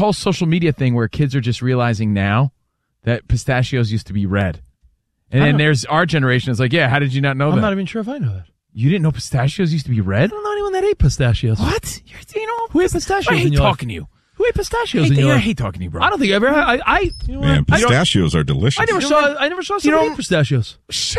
whole social media thing where kids are just realizing now that pistachios used to be red. And then there's our generation is like, yeah, how did you not know that? I'm not even sure if I know that. You didn't know pistachios used to be red? I don't know anyone that ate pistachios. What? Who ate pistachios I hate in your talking life? to you. Who ate pistachios in your I life? hate talking to you, bro. I don't think I ever had. You know Man, what? pistachios are delicious. I never saw someone eat pistachios.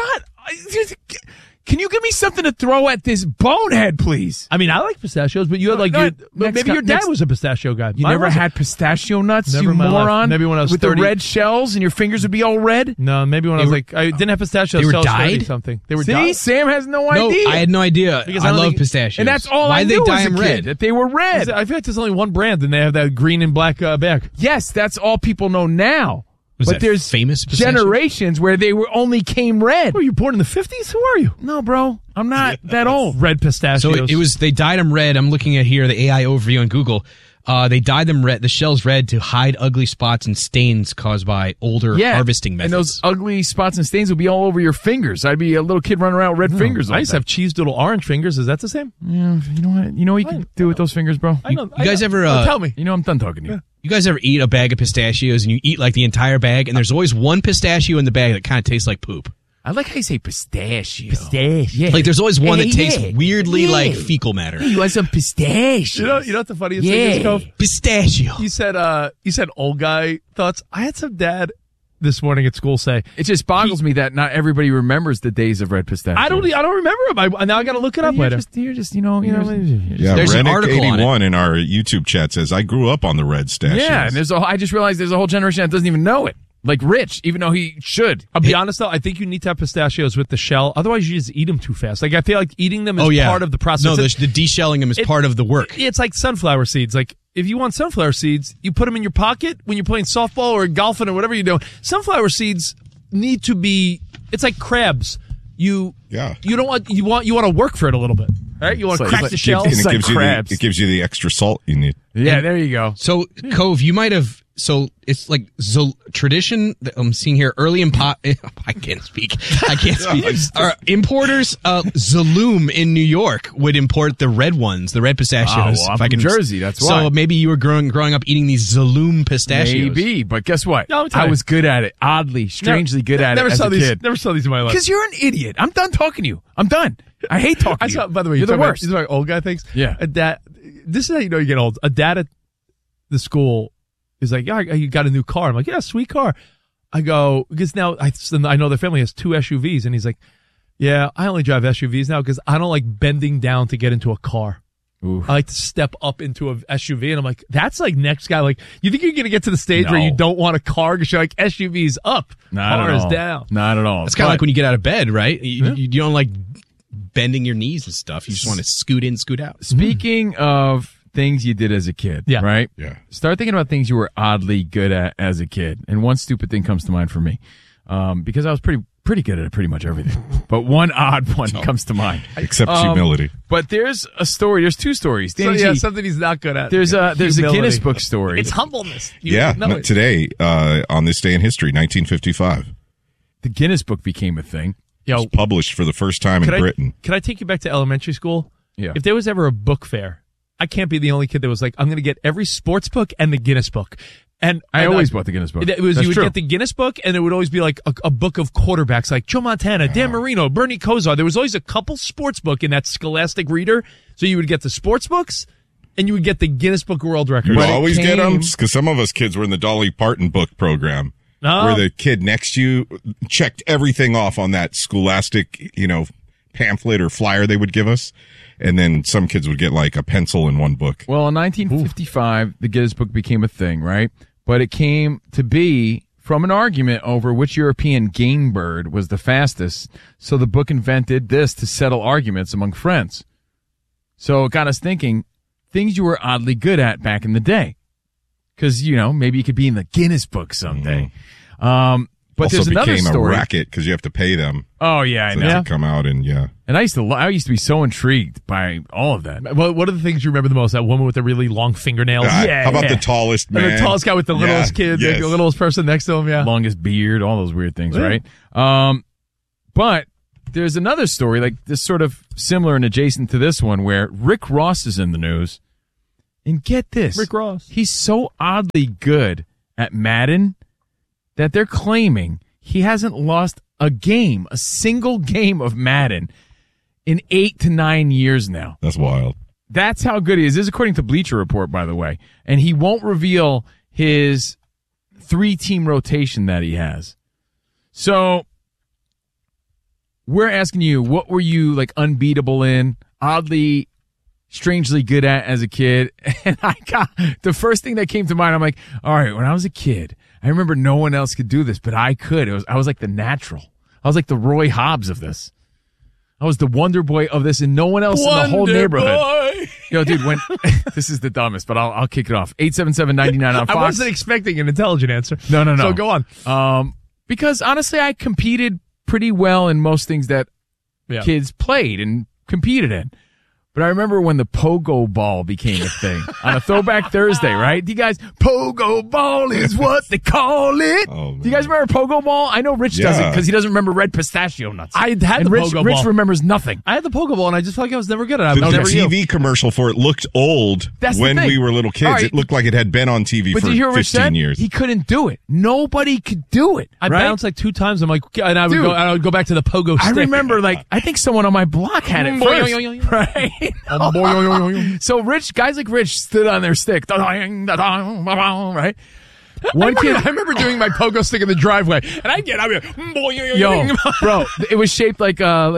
Can you give me something to throw at this bonehead, please? I mean, I like pistachios, but you had maybe your dad was a pistachio guy. You never had pistachio nuts, Never you in my life. moron? Maybe when I was with 30. the red shells and your fingers would be all red? No, maybe when I didn't have pistachios. They were till I was 30 dyed? something. They were See, dyed. Sam has no No, idea. I had no idea. Because I I don't love think- pistachios. And that's all Why I they knew dye as a them kid, red? that they were red. I feel like there's only one brand, and they have that green and black bag. Yes, that's all people know now. Was but that there's famous pistachios? generations where they were only came red. Were you born in the 50s? Who are you? No, bro, I'm not that old. Red pistachios. So it was, they dyed them red. I'm looking at here, the AI overview on Google. They dyed them red, the shells red, to hide ugly spots and stains caused by older harvesting methods. And those ugly spots and stains would be all over your fingers. I'd be a little kid running around with red fingers. I used to have cheese doodle orange fingers. Is that the same? Yeah, you know what? You know what you can do with those fingers, bro? You guys ever tell me. You know I'm done talking to you. You guys ever eat a bag of pistachios and you eat like the entire bag, and there's always one pistachio in the bag that kind of tastes like poop? I like how you say pistachio. Pistachio. Yeah. Like there's always one that tastes yeah. weirdly Yeah. like fecal matter. Hey, you want some pistachio? You know what the funniest thing is, Cove? Pistachio. You said old guy thoughts. I had some dad this morning at school say, It just boggles me that not everybody remembers the days of red pistachio. I don't remember him. Now I got to look it up later. You're just Yeah, There's an Rennick article on 81 in our YouTube chat says, I grew up on the red pistachios. yeah, and I just realized there's a whole generation that doesn't even know it. Like Rich, even though he should. I'll be honest though, I think you need to have pistachios with the shell. Otherwise, you just eat them too fast. Like I feel like eating them is part of the process. No, the deshelling them is part of the work. It's like sunflower seeds. Like if you want sunflower seeds, you put them in your pocket when you're playing softball or golfing or whatever you're doing. Sunflower seeds need to be. It's like crabs. You don't want you want to work for it a little bit. Right? You want to crack the shell. And It's it like gives you crabs. it gives you the extra salt you need. Yeah, there you go. So, Cove, you might have. So it's like tradition that I'm seeing here. Early I can't speak. Importers, Zaloom in New York would import the red ones, the red pistachios. Oh, well, I'm from Jersey, that's why. So maybe you were growing up eating these Zaloom pistachios. Maybe, but guess what? No, I was good at it. Oddly, strangely good at it as a kid. Never saw these in my life. Because you're an idiot. I'm done talking to you. I'm done. I hate talking I to saw. you. By the way, you're the worst. These are my old guy things. Yeah. A dad. This is how you know you get old. A dad at the school is like, yeah, you got a new car. I'm like, yeah, sweet car. I go, because now I know their family has 2 SUVs, and he's like, yeah, I only drive SUVs now because I don't like bending down to get into a car. Oof. I like to step up into a SUV, and I'm like, that's like next guy. Like, you think you're gonna get to the stage where No. you don't want a car because you're like SUVs up, Not at cars all. down. Not at all. It's kind of But like when you get out of bed, right? You don't like bending your knees and stuff. You just want to scoot in, scoot out. Speaking of things you did as a kid, Yeah. right? Yeah. Start thinking about things you were oddly good at as a kid. And one stupid thing comes to mind for me. Because I was pretty good at pretty much everything. But one odd one comes to mind. Except humility. But there's a story. There's 2 stories. So Danny yeah, G, something he's not good at. there's a Humility. Guinness Book story. It's humbleness. You Yeah, know it. today, on this day in history, 1955. The Guinness Book became a thing. Yo, It was published for the first time in Britain. Can I take you back to elementary school? Yeah. If there was ever a book fair, I can't be the only kid that was like, I'm going to get every sports book and the Guinness book. And I always bought the Guinness Book. It was That's you would true. get the Guinness book, and it would always be like a book of quarterbacks, like Joe Montana, Dan Marino, Bernie Kosar. There was always a couple sports book in that Scholastic Reader, so you would get the sports books, and you would get the Guinness Book World Record. You But it always get them came- because some of us kids were in the Dolly Parton book program, No. where the kid next to you checked everything off on that Scholastic, pamphlet or flyer they would give us, and then some kids would get like a pencil in one book. Well, in 1955, the Guinness Book became a thing, right? But it came to be from an argument over which European game bird was the fastest. So the book invented this to settle arguments among friends. So it got us thinking things you were oddly good at back in the day. Because, maybe you could be in the Guinness Book someday. But also there's another became story. a racket because you have to pay them Oh, yeah, I know. to come out and And I used to be so intrigued by all of that. What are the things you remember the most? That woman with the really long fingernails? Yeah, How about yeah. the tallest And man? the tallest guy with the littlest kid, yes. the littlest person next to him, yeah. Longest beard, all those weird things, Yeah. right? But there's another story, like this sort of similar and adjacent to this one, where Rick Ross is in the news. And get this. Rick Ross. He's so oddly good at Madden that they're claiming he hasn't lost a single game of Madden in 8 to 9 years now. That's wild. That's how good he is. This is according to Bleacher Report, by the way. And he won't reveal his 3-team rotation that he has. So we're asking you, what were you like unbeatable in, oddly, strangely good at as a kid? And the first thing that came to mind, I'm like, all right, when I was a kid, I remember no one else could do this, but I could. I was like the natural. I was like the Roy Hobbs of this. I was the Wonder Boy of this, and no one else in the whole neighborhood. Boy. Yo, dude, this is the dumbest, but I'll kick it off. 877-99 on Fox. I wasn't expecting an intelligent answer. No. So go on. Because honestly, I competed pretty well in most things that kids played and competed in. But I remember when the pogo ball became a thing on a Throwback Thursday, right? Do you guys, pogo ball is what they call it. Oh, do you guys remember pogo ball? I know Rich doesn't because he doesn't remember red pistachio nuts. I had and the Rich, pogo ball. Rich remembers nothing. I had the pogo ball, and I just felt like I was never good at it. The never TV commercial for it looked old That's the when thing. we were little kids. Right. It looked like it had been on TV But for did you hear what Rich 15 said? years. He couldn't do it. Nobody could do it. I right? bounced like 2 times. I'm like, and I Dude. would go back to the pogo stick. I remember, I think someone on my block had it first, right? So guys like Rich stood on their stick, right? I remember doing my pogo stick in the driveway, and I'd be Yo, bro, it was shaped like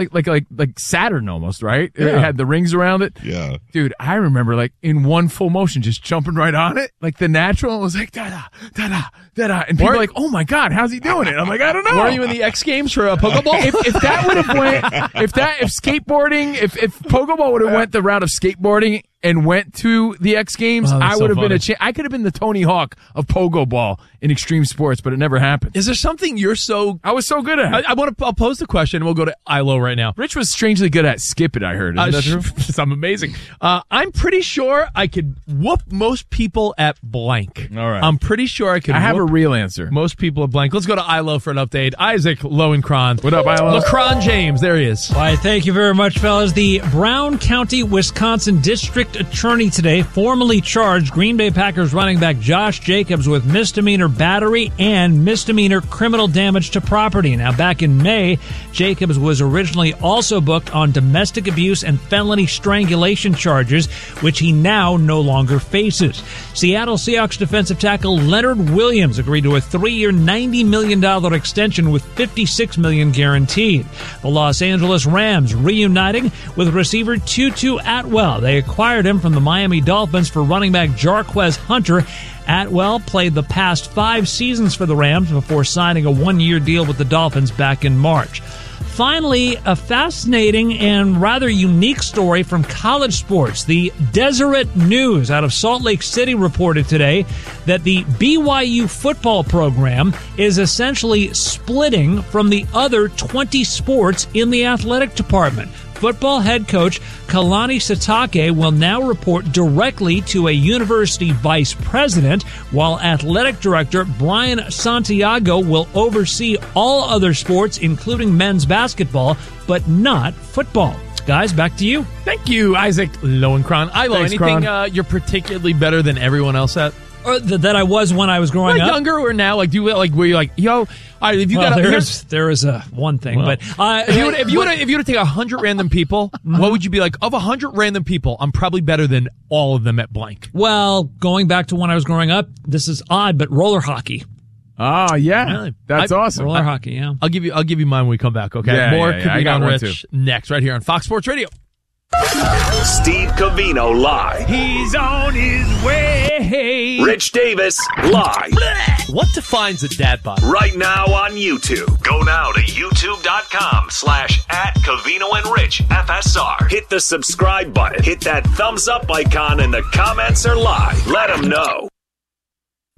Saturn almost, right? It had the rings around it. Yeah. Dude, I remember in one full motion just jumping right on it, like the natural. It was like da-da, da-da, da-da. And people were like, oh my God, how's he doing it? I'm like, I don't know. Were you in the X Games for a pogo ball? If that would have if skateboarding, if pogo ball would have went the route of skateboarding and went to the X Games, I would have been I could have been the Tony Hawk of pogo ball in extreme sports, but it never happened. Is there something I was so good at? I'll pose the question, and we'll go to ILO right now. Rich was strangely good at skip it, I heard. Isn't that true? I'm amazing. I'm pretty sure I could whoop most people at blank. All right. I'm pretty sure I could I have a whoop real answer. most people at blank. Let's go to ILO for an update. Isaac Lowenkron. What up, ILO? LeCron James. There he is. Why, thank you very much, fellas. The Brown County, Wisconsin District Attorney today formally charged Green Bay Packers running back Josh Jacobs with misdemeanor battery and misdemeanor criminal damage to property. Now, back in May, Jacobs was originally also booked on domestic abuse and felony strangulation charges, which he now no longer faces. Seattle Seahawks defensive tackle Leonard Williams agreed to a 3-year, $90 million extension with $56 million guaranteed. The Los Angeles Rams reuniting with receiver Tutu Atwell. They acquired him from the Miami Dolphins for running back Jarquez Hunter. Atwell played the past 5 seasons for the Rams before signing a 1-year deal with the Dolphins back in March. Finally, a fascinating and rather unique story from college sports. The Deseret News out of Salt Lake City reported today that the BYU football program is essentially splitting from the other 20 sports in the athletic department. Football head coach Kalani Sitake will now report directly to a university vice president, while athletic director Brian Santiago will oversee all other sports, including men's basketball, but not football. Guys, back to you. Thank you, Isaac Lowenkron. ILO, Thanks, anything you're particularly better than everyone else at? Or that I was when I was growing up. Younger or now? Were you like, yo, all right, if you Well, got there is a one thing, Well, but if you were to take 100 random people, what would you be like? Of 100 random people, I'm probably better than all of them at blank. well, going back to when I was growing up, this is odd, but roller hockey. Oh, yeah. Really? That's awesome. Roller hockey, yeah. I'll give you mine when we come back. Okay, Yeah, more yeah, yeah. I Covino got and one, Rich next, right here on Fox Sports Radio. Steve Covino live. He's on his way. Rich Davis live. What defines a dad bod? Right now on YouTube. Go now to youtube.com/@CovinoandRichFSR. Hit the subscribe button. Hit that thumbs up icon, and the comments are live. Let them know.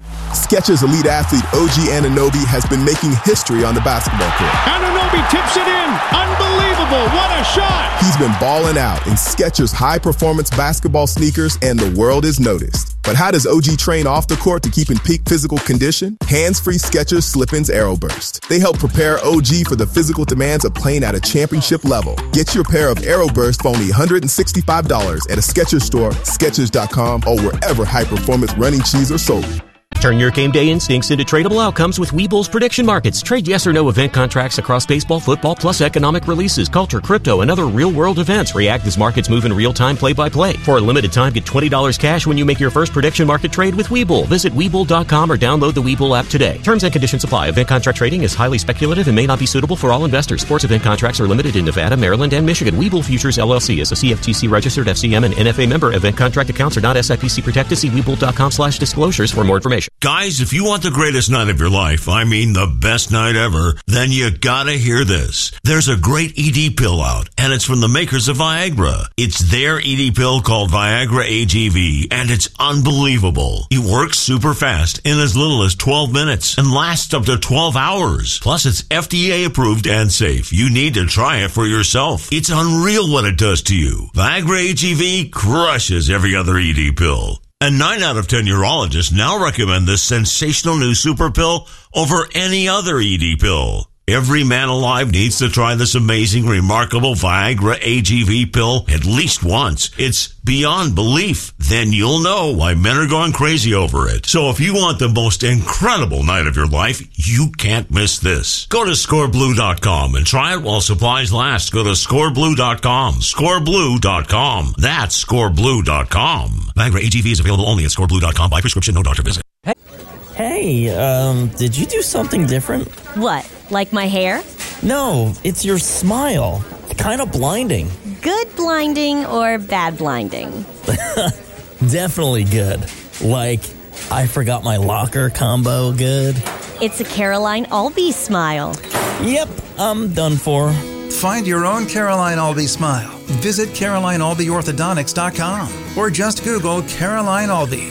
Skechers elite athlete OG Anunoby has been making history on the basketball court. Anunoby tips it in. Unbelievable. What a shot. He's been balling out in Skechers high-performance basketball sneakers, and the world is noticed. But how does OG train off the court to keep in peak physical condition? Hands-free Skechers Slip-ins AeroBurst. They help prepare OG for the physical demands of playing at a championship level. Get your pair of AeroBurst for only $165 at a Skechers store, Skechers.com, or wherever high-performance running shoes are sold. Turn your game day instincts into tradable outcomes with Webull's prediction markets. Trade yes or no event contracts across baseball, football, plus economic releases, culture, crypto, and other real-world events. React as markets move in real time, play-by-play. For a limited time, get $20 cash when you make your first prediction market trade with Webull. Visit Webull.com or download the Webull app today. Terms and conditions apply. Event contract trading is highly speculative and may not be suitable for all investors. Sports event contracts are limited in Nevada, Maryland, and Michigan. Webull Futures, LLC is a CFTC registered FCM and NFA member. Event contract accounts are not SIPC protected. See Webull.com/disclosures for more information. Guys, if you want the greatest night of your life, I mean the best night ever, then you gotta hear this. There's a great ED pill out, and it's from the makers of Viagra. It's their ED pill called Viagra AGV, and it's unbelievable. It works super fast in as little as 12 minutes and lasts up to 12 hours. Plus, it's FDA approved and safe. You need to try it for yourself. It's unreal what it does to you. Viagra AGV crushes every other ED pill. And 9 out of 10 urologists now recommend this sensational new super pill over any other ED pill. Every man alive needs to try this amazing, remarkable Viagra AGV pill at least once. It's beyond belief. Then you'll know why men are going crazy over it. So if you want the most incredible night of your life, you can't miss this. Go to scoreblue.com and try it while supplies last. Go to scoreblue.com. Scoreblue.com. That's scoreblue.com. Viagra AGV is available only at scoreblue.com by prescription, no doctor visit. Hey, did you do something different? What, like my hair? No, it's your smile. Kind of blinding. Good blinding or bad blinding? Definitely good. Like, I forgot my locker combo good. It's a Caroline Albee smile. Yep, I'm done for. Find your own Caroline Albee smile. Visit CarolineAlbeeOrthodontics.com or just Google Caroline Albee.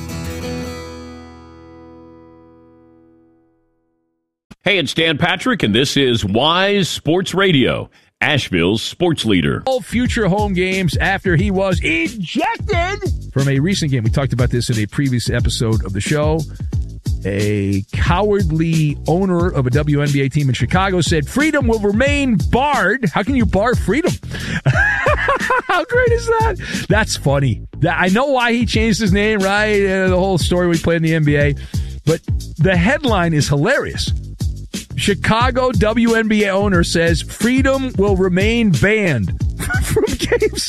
Hey, it's Dan Patrick, and this is Wise Sports Radio, Asheville's sports leader. All future home games after he was ejected from a recent game. We talked about this in a previous episode of the show. A cowardly owner of a WNBA team in Chicago said freedom will remain barred. How can you bar freedom? How great is that? That's funny. I know why he changed his name, right? The whole story we played in the NBA. But the headline is hilarious. Chicago WNBA owner says freedom will remain banned from games.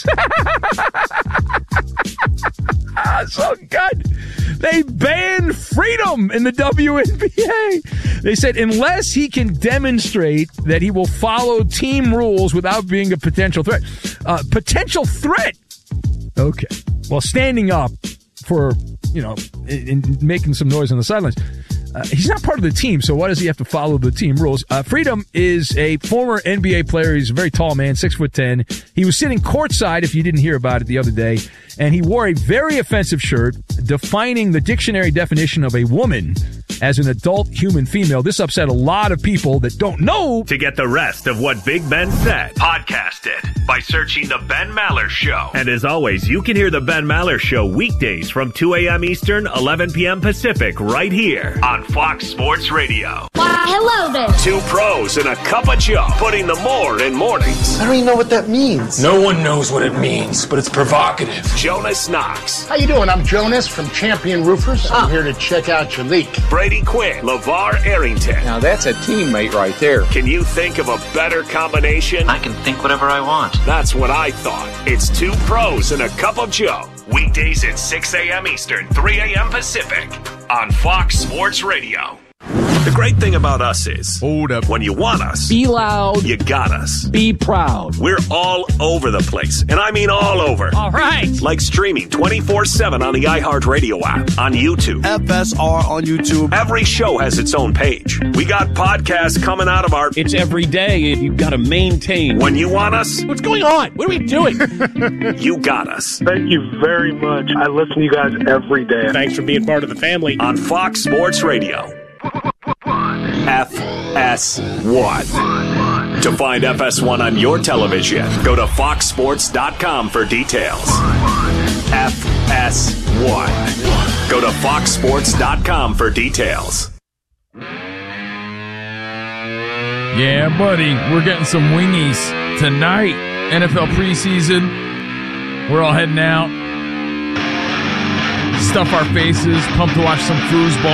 So good. They banned freedom in the WNBA. They said unless he can demonstrate that he will follow team rules without being a potential threat. Potential threat? Okay. Well, standing up for, in making some noise on the sidelines. He's not part of the team, so why does he have to follow the team rules? Freedom is a former NBA player. He's a very tall man, 6'10". He was sitting courtside, if you didn't hear about it the other day, and he wore a very offensive shirt defining the dictionary definition of a woman as an adult human female. This upset a lot of people that don't know. To get the rest of what Big Ben said, podcast it by searching The Ben Maller Show. And as always, you can hear The Ben Maller Show weekdays from 2 a.m. Eastern, 11 p.m. Pacific, right here on Fox Sports Radio. Hello there. Two pros and a cup of Joe, putting the more in mornings. I don't even know what that means. No one knows what it means, but it's provocative. Jonas Knox. How you doing? I'm Jonas from Champion Roofers. I'm here to check out your leak. Brady Quinn. LeVar Arrington. Now that's a teammate right there. Can you think of a better combination? I can think whatever I want. That's what I thought. It's two pros and a cup of Joe. Weekdays at 6 a.m. Eastern, 3 a.m. Pacific on Fox Sports Radio. The great thing about us is, hold up, when you want us, Be loud. you got us. Be proud. We're all over the place, and I mean all over. All right. Like streaming 24/7 on the iHeartRadio app, on YouTube. FSR on YouTube. Every show has its own page. We got podcasts coming out of our... It's every day, and you've got to maintain. When you want us, What's going on? What are we doing? you got us. Thank you very much. I listen to you guys every day. Thanks for being part of the family. On Fox Sports Radio. FS1. To find FS1 on your television, go to foxsports.com for details. FS1. Go to foxsports.com for details. Yeah, buddy, we're getting some wingies tonight. NFL preseason. We're all heading out. Stuff our faces, pumped to watch some foosball.